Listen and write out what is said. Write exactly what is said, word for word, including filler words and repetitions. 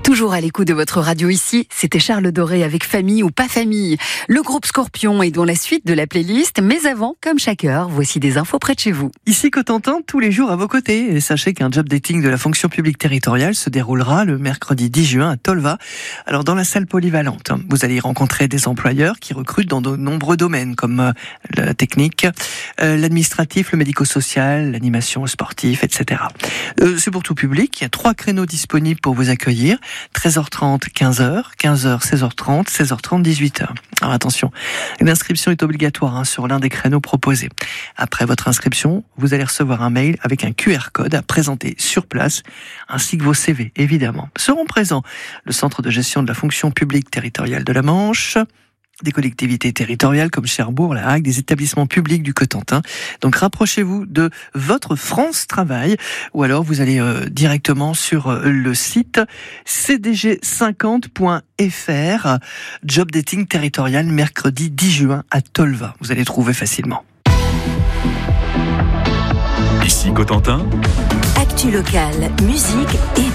Toujours à l'écoute de votre radio ici, c'était Charles Doré avec Famille ou pas famille. Le groupe Scorpion est dans la suite de la playlist, mais avant, comme chaque heure, voici des infos près de chez vous. Ici Cotentin, tous les jours à vos côtés. Et sachez qu'un job dating de la fonction publique territoriale se déroulera le mercredi dix juin à Tolva. Alors dans la salle polyvalente, vous allez y rencontrer des employeurs qui recrutent dans de nombreux domaines comme la technique, l'administratif, le médico-social, l'animation, le sportif, et cetera. C'est pour tout public. Il y a trois créneaux disponibles pour vous accueillir. treize heures trente, quinze heures, quinze heures, seize heures trente, seize heures trente, dix-huit heures. Alors attention, l'inscription est obligatoire hein, sur l'un des créneaux proposés. Après votre inscription, vous allez recevoir un mail avec un Q R code à présenter sur place, ainsi que vos C V, évidemment. Seront présents le Centre de gestion de la fonction publique territoriale de la Manche, des collectivités territoriales comme Cherbourg, La Hague, des établissements publics du Cotentin. Donc rapprochez-vous de votre France Travail ou alors vous allez euh, directement sur euh, le site c d g cinquante point f r. Job dating territorial mercredi dix juin à Tolva. Vous allez trouver facilement. Ici Cotentin. Actu locale, musique et